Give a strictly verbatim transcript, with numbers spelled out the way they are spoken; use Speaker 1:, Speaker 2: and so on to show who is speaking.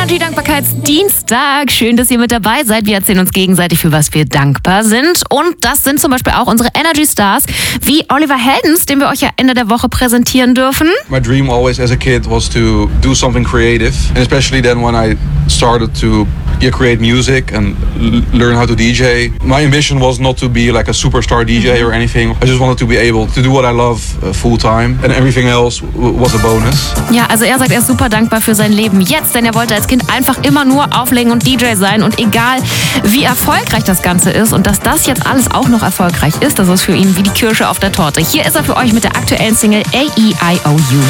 Speaker 1: Energy Dankbarkeitsdienstag. Schön, dass ihr mit dabei seid. Wir erzählen uns gegenseitig, für was wir dankbar sind. Und das sind zum Beispiel auch unsere Energy Stars, wie Oliver Heldens, den wir euch ja Ende der Woche präsentieren dürfen.
Speaker 2: My dream always as a kid was to do something creative. And especially then when I started to yeah, create music and l- learn how to D J. My ambition was not to be like a superstar D J or anything. I just wanted to be able to do what I love uh, full time. And everything else w- was a bonus.
Speaker 1: Ja, also er sagt, er ist super dankbar für sein Leben jetzt, denn er wollte als Kind einfach immer nur auflegen und D J sein. Und egal, wie erfolgreich das Ganze ist und dass das jetzt alles auch noch erfolgreich ist, das ist für ihn wie die Kirsche auf der Torte. Hier ist er für euch mit der aktuellen Single A E I O U.